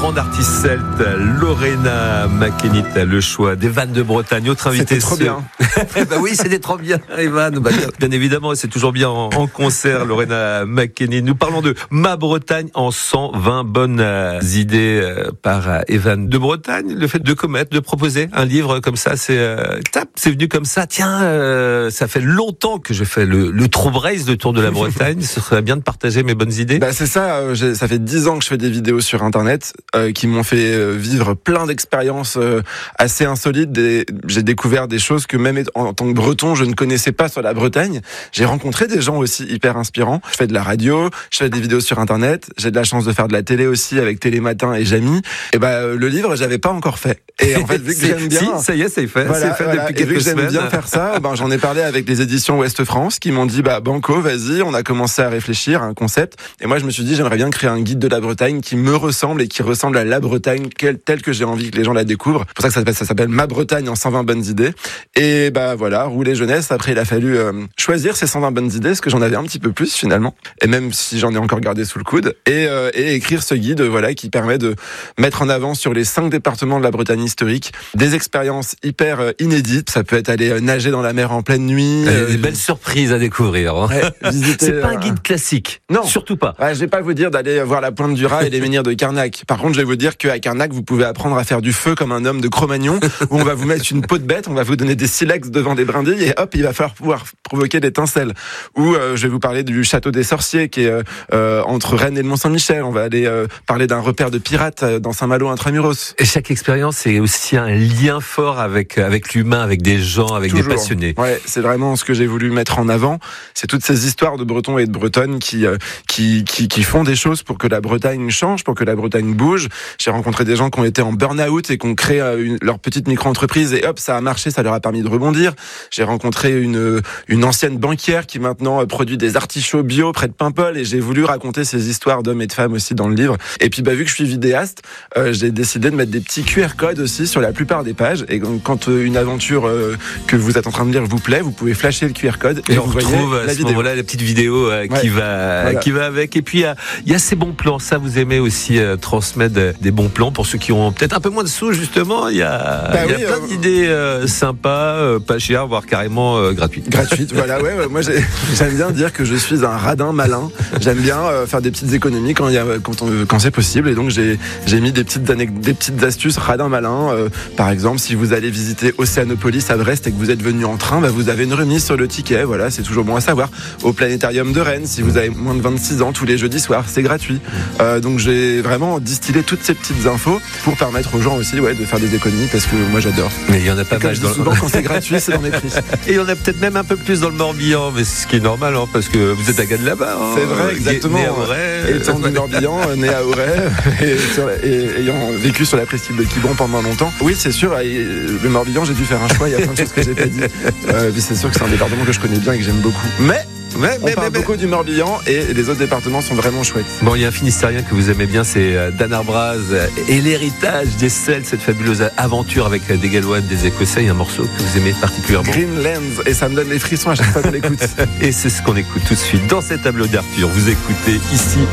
grande artiste celte, Loreena McKennitt, le choix d'Evan de Bretagne, autre invité. C'était trop bien. Bah oui, c'était trop bien, Evan. Bah, bien évidemment, c'est toujours bien en concert, Loreena McKennitt. Nous parlons de Ma Bretagne en 120 bonnes idées par Evan de Bretagne. Le fait de proposer un livre comme ça, c'est venu comme ça. Tiens, ça fait longtemps que je fais le Trobrace, le tour de la Bretagne. Ce serait bien de partager mes bonnes idées. Bah c'est ça. Ça fait 10 ans que je fais des vidéos sur Internet qui m'ont fait vivre plein d'expériences assez insolites. J'ai découvert des choses que même en tant que Breton, je ne connaissais pas sur la Bretagne. J'ai rencontré des gens aussi hyper inspirants. Je fais de la radio, je fais des vidéos sur Internet. J'ai de la chance de faire de la télé aussi avec Télématin et Jamy. Et le livre, j'avais pas encore fait. Et en fait, vu que j'aime bien, si, ça y est, c'est fait. Voilà, c'est fait depuis quelques semaines. J'aime bien faire ça. J'en ai parlé avec les éditions Ouest France qui m'ont dit banco, vas-y. On a commencé à réfléchir à un concept. Et moi, je me suis dit, j'aimerais bien créer un guide de la Bretagne qui me ressemble et qui ressemble à la Bretagne telle que j'ai envie que les gens la découvrent. C'est pour ça que ça s'appelle Ma Bretagne en 120 bonnes idées. Et voilà, rouler jeunesse. Après, il a fallu choisir ces 120 bonnes idées, parce que j'en avais un petit peu plus finalement. Et même si j'en ai encore gardé sous le coude. Et écrire ce guide, qui permet de mettre en avant sur les 5 départements de la Bretagne historique des expériences hyper inédites. Ça peut être aller nager dans la mer en pleine nuit. Des belles surprises à découvrir. Hein. Ouais, visiter, c'est pas un guide classique. Non. Surtout pas. Ouais, je vais pas vous dire d'aller voir la pointe du Raz et les menhirs de Carnac. Par contre, je vais vous dire qu'à Carnac, vous pouvez apprendre à faire du feu comme un homme de Cro-Magnon, où on va vous mettre une peau de bête, on va vous donner des silex devant des brindilles et hop, il va falloir pouvoir provoquer l'étincelle. Ou je vais vous parler du château des sorciers qui est entre Rennes et le Mont-Saint-Michel. On va aller parler d'un repère de pirates dans Saint-Malo intramuros. Et chaque expérience, c'est aussi un lien fort avec l'humain, avec des gens, avec Toujours. Des passionnés. Ouais, c'est vraiment ce que j'ai voulu mettre en avant. C'est toutes ces histoires de Bretons et de Bretonnes qui font des choses pour que la Bretagne change, pour que la Bretagne bouge. J'ai rencontré des gens qui ont été en burn-out et qui ont créé leur petite micro-entreprise et hop, ça a marché, ça leur a permis de rebondir. J'ai rencontré une ancienne banquière qui maintenant produit des artichauts bio près de Paimpol et j'ai voulu raconter ces histoires d'hommes et de femmes aussi dans le livre. Et puis vu que je suis vidéaste, j'ai décidé de mettre des petits QR codes aussi sur la plupart des pages. Et quand une aventure que vous êtes en train de lire vous plaît, vous pouvez flasher le QR code et on retrouve à la ce vidéo. moment-là la petite vidéo qui va avec. Et puis il y a ces bons plans. Ça, vous aimez aussi transmettre des bons plans pour ceux qui ont peut-être un peu moins de sous, justement. Il y a plein d'idées sympas, pas chères, voire carrément gratuites. Gratuites, voilà. Ouais. Moi, j'aime bien dire que je suis un radin malin. J'aime bien faire des petites économies quand c'est possible. Et donc j'ai mis des petites astuces radin malin. Par exemple, si vous allez visiter Océanopolis à Brest et que vous êtes venu en train, vous avez une remise sur le ticket. Voilà, c'est toujours bon à savoir. Au Planétarium de Rennes, si vous avez moins de 26 ans, tous les jeudis soirs, c'est gratuit. Donc j'ai vraiment distillé toutes ces petites infos pour permettre aux gens aussi de faire des économies, parce que moi j'adore. Mais il y en a pas mal. Souvent quand c'est gratuit, c'est dans mes prix. Et il y en a peut-être même un peu plus dans le Morbihan, mais c'est ce qui est normal, parce que vous êtes à Gade là-bas. C'est vrai, exactement. Né à Auray. Étant du Morbihan, né à Auray, et ayant vécu sur la presqu'île de Quiberon pendant longtemps. Oui, c'est sûr, le Morbihan, j'ai dû faire un choix, il y a plein de choses que j'ai pas dit. Puis c'est sûr que c'est un département que je connais bien et que j'aime beaucoup. Mais on parle beaucoup du Morbihan et les autres départements sont vraiment chouettes. Bon, il y a un Finistérien que vous aimez bien, c'est Dan Arbraz et l'héritage des Celtes, cette fabuleuse aventure avec des Gallois, des Écossais. Il y a un morceau que vous aimez particulièrement. Greenlands, et ça me donne les frissons à chaque fois qu'on l'écoute. Et c'est ce qu'on écoute tout de suite dans cette table d'Arthur. Vous écoutez ici